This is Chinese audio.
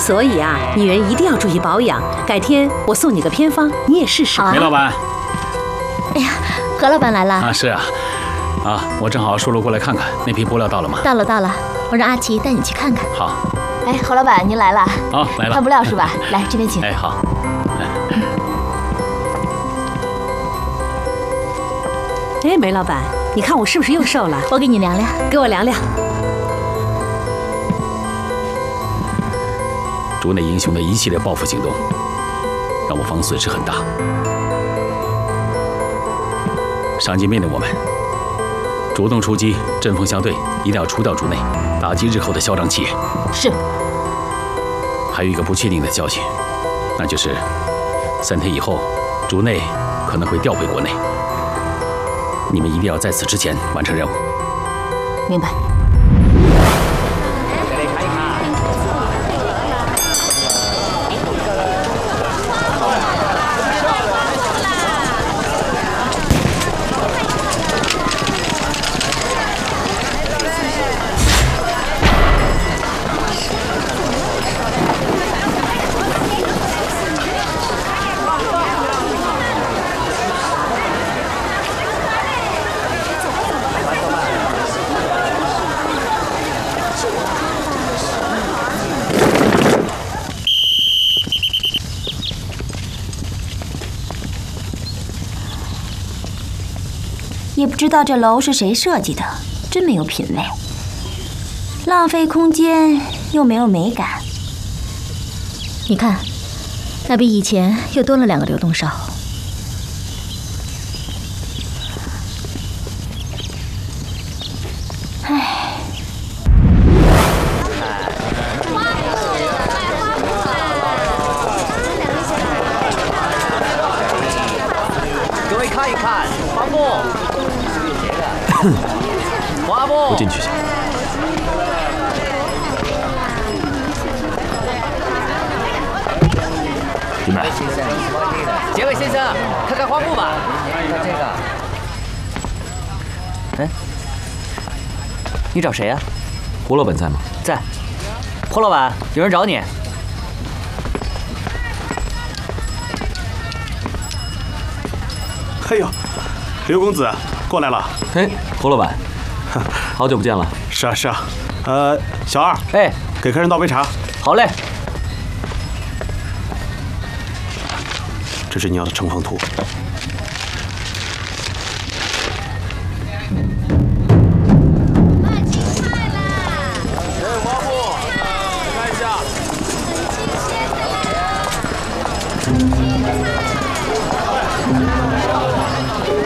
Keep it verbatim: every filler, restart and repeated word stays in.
所以啊，女人一定要注意保养。改天我送你个偏方，你也试试。 好啊。 梅老板。 哎呀，何老板来了。 啊，是啊。啊，我正好顺路过来看看，那批布料到了吗？ 到了，到了。我让阿奇带你去看看。 好。 哎，何老板您来了。 好，来了。 看布料是吧？来这边请。 哎，好。 哎，梅老板，你看我是不是又瘦了？ 我给你量量， 给我量量。 竹内英雄的一系列报复行动，让我方损失很大。上级命令我们主动出击，针锋相对，一定要除掉竹内，打击日后的嚣张气焰。 是。 还有一个不确定的消息，那就是三天以后，竹内可能会调回国内。你们一定要在此之前完成任务。 明白。 也不知道这楼是谁设计的，真没有品位，浪费空间又没有美感。 你看，那比以前又多了两个流动哨。 唉。 各位看一看，花木。花木。 我进去。你们。 杰伟先生，看看花布吧。看这个。哎，你找谁呀？ 胡老板在吗？ 在。胡老板，有人找你。 哎呦，刘公子过来了。 嘿，胡老板，好久不见了。 是啊是啊，呃，小二， 哎， 给客人倒杯茶。 好嘞。 这是你要的城隍图。 花布，看一下。